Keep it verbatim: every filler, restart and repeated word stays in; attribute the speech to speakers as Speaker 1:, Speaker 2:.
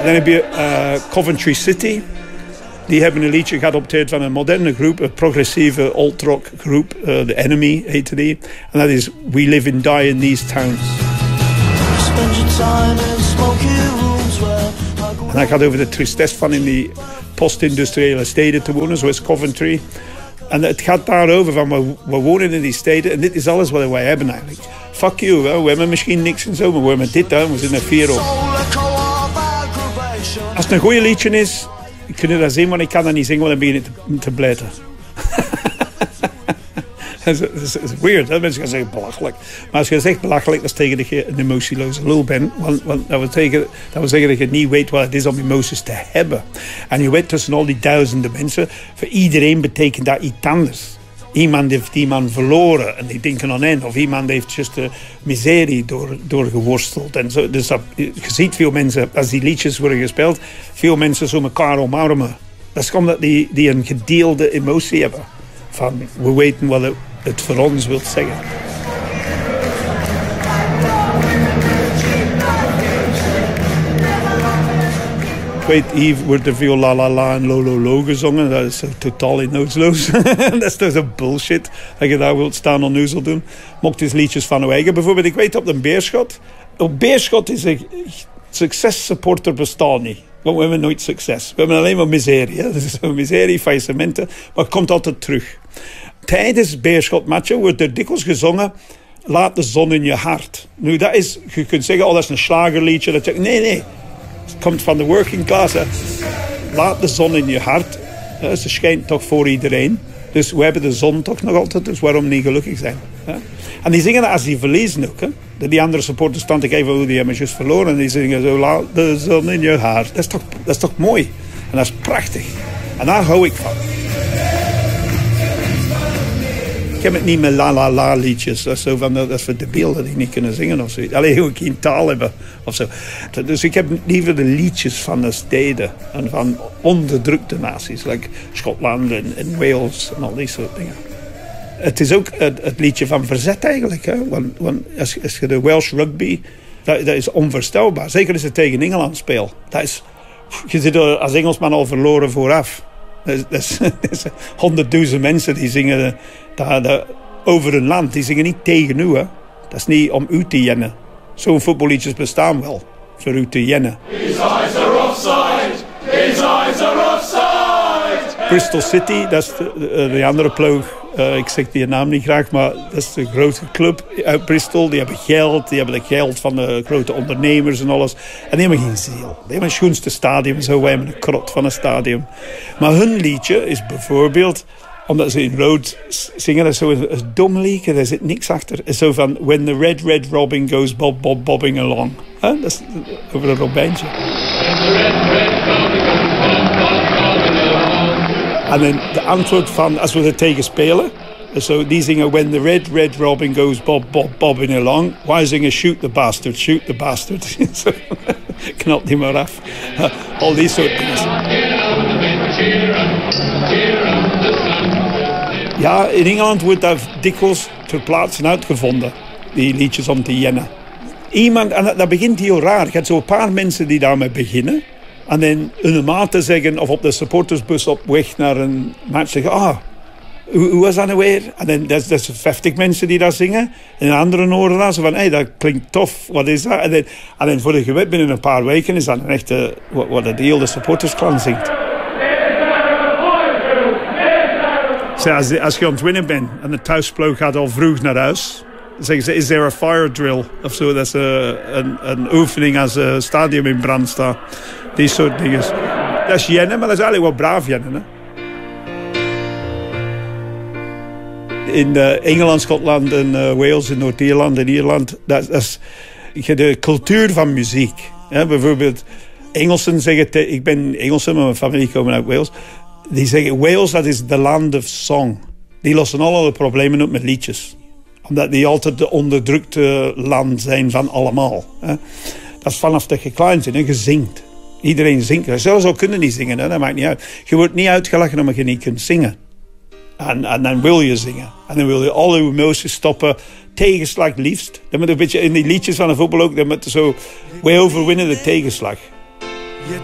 Speaker 1: Dan heb je uh, Coventry City. Die hebben een liedje geadopteerd van een moderne groep, een progressieve alt-rock groep. Uh, The Enemy heette die. En dat is We Live and Die in These Towns. En dat gaat over de tristesse van in die post-industriële steden te wonen, zoals Coventry. En het gaat daarover van, we, we wonen in die steden en dit is alles wat wij hebben eigenlijk. Fuck you, hè. We hebben misschien niks en zo, maar we hebben dit, hè. We zitten er vier op. Als het een goede liedje is, kun je dat zien, maar ik kan dat niet zingen, want dan begin je te, te blijten. Dat is, dat is weird, hè? Mensen gaan zeggen belachelijk. Maar als je zegt belachelijk, dat is tegen dat je een emotieloze lul bent. Want, want dat, wil zeggen, dat wil zeggen dat je niet weet wat het is om emoties te hebben. En je weet tussen al die duizenden mensen, voor iedereen betekent dat iets anders. Iemand heeft iemand verloren en die denken aan hen. Of iemand heeft juist de miserie door, doorgeworsteld. En zo, dus dat, je ziet veel mensen, als die liedjes worden gespeeld, veel mensen zo elkaar omarmen. Dat is omdat die, die een gedeelde emotie hebben. Van, we weten wat het, het voor ons wil zeggen. Ik weet, hier wordt er veel la la la en lo lo lo gezongen. Dat is totaal inhoudsloos. Dat is toch zo bullshit. Dat je daar wilt staan onnozel doen. Mocht eens liedjes van uw eigen. Bijvoorbeeld, ik weet op de Beerschot. Op Beerschot is een successupporter bestaat niet. Want we hebben nooit succes. We hebben alleen maar miserie. Hè? Dat is een miserie, faillissementen. Maar het komt altijd terug. Tijdens Beerschot-matchen wordt er dikwijls gezongen... Laat de zon in je hart. Nu, dat is... Je kunt zeggen, oh, dat is een slagerliedje. Dat je, nee, nee. Het komt van de working class. Hè. Laat de zon in je hart. Hè. Ze schijnt toch voor iedereen. Dus we hebben de zon toch nog altijd. Dus waarom niet gelukkig zijn? Hè? En die zingen dat als die verliezen ook. Hè. Die andere supporters staan te kijken hoe die hebben juist verloren. En die zingen zo, laat de zon in je hart. Dat is toch, dat is toch mooi? En dat is prachtig. En daar hou ik van. Ik heb het niet met la la la liedjes. Dat is, zo van, dat is voor de beelden die niet kunnen zingen of zoiets. Alleen hoe ik geen taal hebben of zo. Dus ik heb liever de liedjes van de steden. En van onderdrukte naties. Like Schotland en, en Wales en al die soort dingen. Het is ook het, het liedje van verzet eigenlijk. Hè? Want, want als, als je de Welsh rugby... Dat, dat is onvoorstelbaar. Zeker als je tegen Engeland speelt. Dat is, je zit er als Engelsman al verloren vooraf. Dat is, dat is, dat is honderdduizend mensen die zingen dat, dat, over een land. Die zingen niet tegen u. Hè. Dat is niet om u te jennen. Zo'n voetballiedjes bestaan wel. Voor u te jennen. His eyes are offside. His eyes are offside. Bristol City, dat is de, de andere ploeg. Uh, ik zeg die naam niet graag, maar dat is de grote club uit Bristol. Die hebben geld, die hebben het geld van de grote ondernemers en alles. En die hebben geen ziel. Die hebben het schoonste stadium, zo. Wij hebben een krot van een stadium. Maar hun liedje is bijvoorbeeld, omdat ze in rood zingen, dat is zo een, een dom liedje, daar zit niks achter. Het is zo van, when the red, red robin goes bob, bob, bobbing along. Huh? Dat is over een robijntje. En dan de antwoord van, als we er tegen spelen... So die zingen, when the red, red robin goes bob, bob, bobbing along. Wij zingen, shoot the bastard, shoot the bastard. Knalt die maar af. Uh, al die soort dingen. Ja, in Engeland wordt dat dikwijls ter plaatse uitgevonden. Die liedjes om te jennen. Iemand, en dat, dat begint heel raar. Je hebt zo'n paar mensen die daarmee beginnen... En dan hun maten zeggen, of op de supportersbus op weg naar een match zeggen... Ah, hoe, hoe was dat nou weer? En dan dat is, dat is vijftig mensen die dat zingen. En anderen horen dat, zo van, hé, hey, dat klinkt tof, wat is dat? En dan, en dan voor de gewet binnen een paar weken is dat een echte, wat, wat de hele supportersklan zingt. So, als, als je aan het winnen bent en de thuisploeg gaat al vroeg naar huis... zeggen ze, is there a fire drill? Of zo, dat is uh, een, een oefening als het stadium in brand staat. Die soort dingen. Dat is jennen, maar dat is eigenlijk wel braaf jennen. Hè? In uh, Engeland, Schotland en uh, Wales, in Noord-Ierland en Ierland... Dat, dat is de cultuur van muziek. Hè? Bijvoorbeeld, Engelsen zeggen... Te, ik ben Engelsen, maar mijn familie komen uit Wales. Die zeggen, Wales, dat is the land of song. Die lossen alle problemen op met liedjes. Omdat die altijd de onderdrukte land zijn van allemaal. Hè? Dat is vanaf dat je klein bent, hè? Je zingt. Iedereen zingt. Zelfs al kunnen niet zingen, hè? Dat maakt niet uit. Je wordt niet uitgelachen omdat je niet kunt zingen. En, en dan wil je zingen. En dan wil je al je emoties stoppen. Tegenslag liefst. Dat moet een beetje in die liedjes van de voetbal ook. Dat moet zo, wij overwinnen de tegenslag.